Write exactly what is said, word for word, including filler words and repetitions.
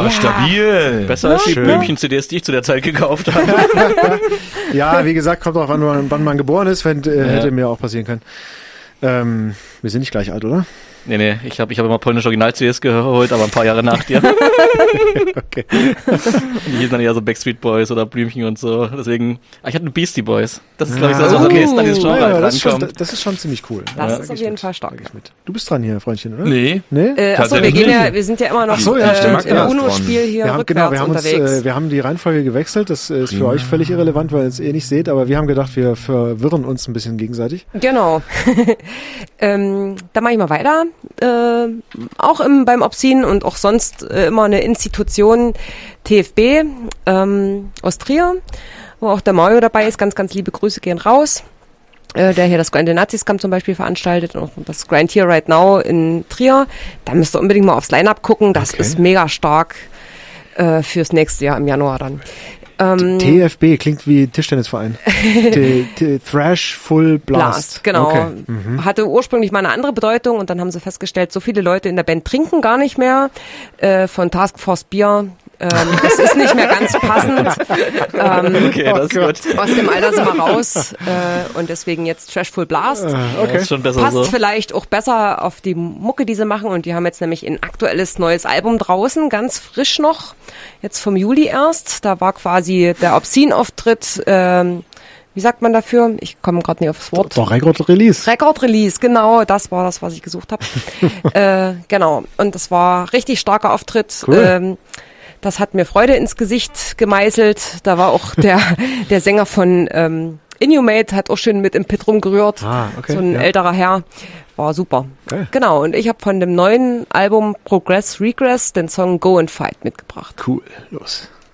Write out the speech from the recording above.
Ja, stabil. Besser als die Blümchen-C Ds, die ich zu der Zeit gekauft habe. Ja, wie gesagt, kommt auch an, wann, wann man geboren ist, wenn, äh, ja. hätte mir auch passieren können. Ähm, wir sind nicht gleich alt, oder? Nee, nee, ich habe ich hab immer polnische Original-C Ds geholt, aber ein paar Jahre nach dir. Okay. Und die hießen dann eher so Backstreet Boys oder Blümchen und so. Deswegen, ich hatte eine Beastie Boys. Das ist, glaube ich, das, was am nächsten an dieses Genre ja, das, ist schon, rankommt. das ist schon ziemlich cool. Das ja, ist auf jeden mit. Fall stark. Mit. Du bist dran hier, Freundchen, oder? Nee. Nee? Äh, achso, wir gehen ja, wir sind ja immer noch so, ja, äh, im UNO-Spiel hier wir haben, rückwärts genau, wir haben unterwegs. Uns, äh, wir haben die Reihenfolge gewechselt. Das ist für ja. euch völlig irrelevant, weil ihr es eh nicht seht. Aber wir haben gedacht, wir verwirren uns ein bisschen gegenseitig. Genau. ähm, dann mache ich mal weiter. Äh, auch im, beim Obscene und auch sonst äh, immer eine Institution, T F B ähm, aus Trier, wo auch der Mario dabei ist. Ganz, ganz liebe Grüße gehen raus. Äh, der hier das Grind the Nazis Camp zum Beispiel veranstaltet und auch das Grind Here Right Now in Trier. Da müsst ihr unbedingt mal aufs Line-Up gucken. Das okay. ist mega stark äh, fürs nächste Jahr im Januar dann. Ähm, T F B klingt wie Tischtennisverein. T- T- Thrash Full Blast. Blast genau. Okay. Mhm. Hatte ursprünglich mal eine andere Bedeutung und dann haben sie festgestellt, so viele Leute in der Band trinken gar nicht mehr. Äh, von Task Force Bier. Ähm, das ist nicht mehr ganz passend. Ähm, okay, das ist gut. Aus dem Alter sind wir raus äh, und deswegen jetzt Trash Full Blast. Uh, okay. Das ist schon besser Passt so. vielleicht auch besser auf die Mucke, die sie machen und die haben jetzt nämlich ein aktuelles neues Album draußen, ganz frisch noch, jetzt vom Juli erst. Da war quasi der Obscene-Auftritt, ähm, wie sagt man dafür? Ich komme gerade nicht aufs Wort. Doch, Record-Release. Record-Release, genau, das war das, was ich gesucht habe. äh, genau, und das war richtig starker Auftritt. Cool. Ähm, das hat mir Freude ins Gesicht gemeißelt. Da war auch der, der Sänger von ähm, Inhumate, hat auch schön mit im Pit rumgerührt. Ah, okay. So ein ja. älterer Herr. War super. Okay. Genau, und ich habe von dem neuen Album Progress Regress den Song Go and Fight mitgebracht. Cool, los.